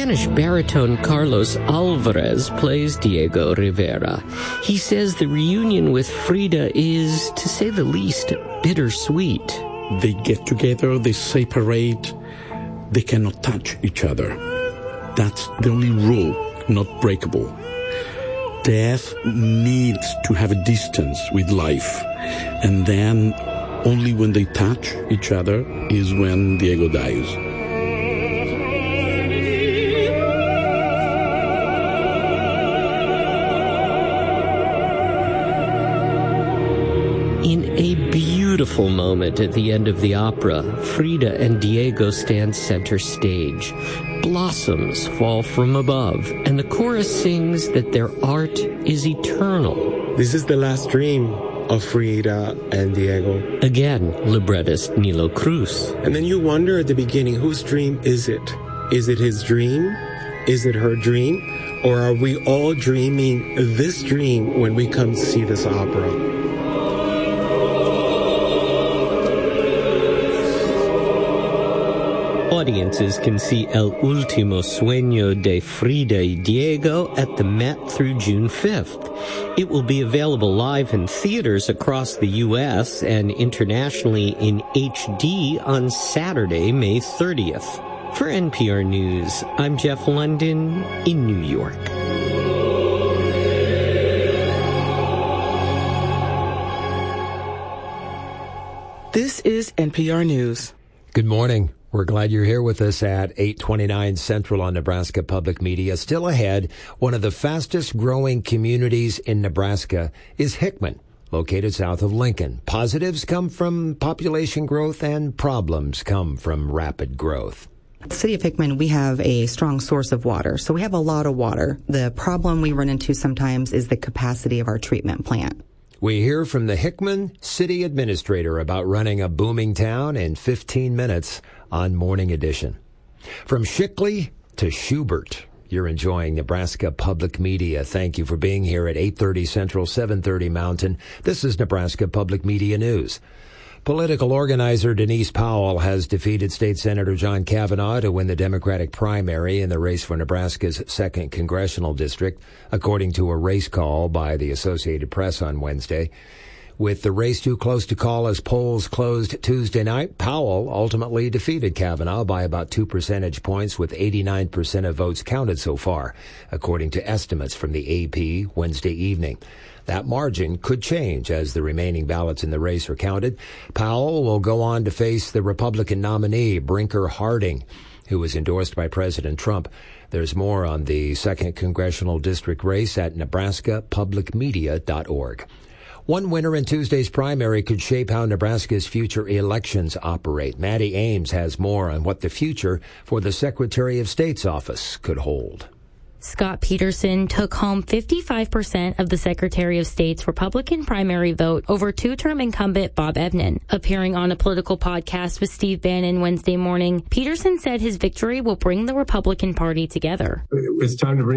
Spanish baritone Carlos Alvarez plays Diego Rivera. He says the reunion with Frida is, to say the least, bittersweet. They get together, they separate, they cannot touch each other. That's the only rule, not breakable. Death needs to have a distance with life, and then only when they touch each other is when Diego dies. In a beautiful moment at the end of the opera, Frida and Diego stand center stage. Blossoms fall from above, and the chorus sings that their art is eternal. This is the last dream of Frida and Diego. Again, librettist Nilo Cruz. And then you wonder at the beginning, whose dream is it? Is it his dream? Is it her dream? Or are we all dreaming this dream when we come to see this opera? Audiences can see El Último Sueño de Frida y Diego at the Met through June 5th. It will be available live in theaters across the U.S. and internationally in HD on Saturday, May 30th. For NPR News, I'm Jeff London in New York. This is NPR News. Good morning. We're glad you're here with us at 8:29 Central on Nebraska Public Media. Still ahead, one of the fastest growing communities in Nebraska is Hickman, located south of Lincoln. Positives come from population growth and problems come from rapid growth. The city of Hickman, we have a strong source of water, so we have a lot of water. The problem we run into sometimes is the capacity of our treatment plant. We hear from the Hickman City Administrator about running a booming town in 15 minutes on Morning Edition. From Shickley to Schubert, you're enjoying Nebraska Public Media. Thank you for being here at 8:30 Central, 7:30 Mountain. This is Nebraska Public Media News. Political organizer Denise Powell has defeated State Senator John Kavanaugh to win the Democratic primary in the race for Nebraska's 2nd Congressional District, according to a race call by the Associated Press on Wednesday. With the race too close to call as polls closed Tuesday night, Powell ultimately defeated Kavanaugh by about 2 percentage points, with 89% of votes counted so far, according to estimates from the AP Wednesday evening. That margin could change as the remaining ballots in the race are counted. Powell will go on to face the Republican nominee, Brinker Harding, who was endorsed by President Trump. There's more on the 2nd Congressional District race at nebraskapublicmedia.org. One winner in Tuesday's primary could shape how Nebraska's future elections operate. Maddie Ames has more on what the future for the Secretary of State's office could hold. Scott Peterson took home 55% of the Secretary of State's Republican primary vote over two-term incumbent Bob Evnen. Appearing on a political podcast with Steve Bannon Wednesday morning, Peterson said his victory will bring the Republican Party together. It's time to bring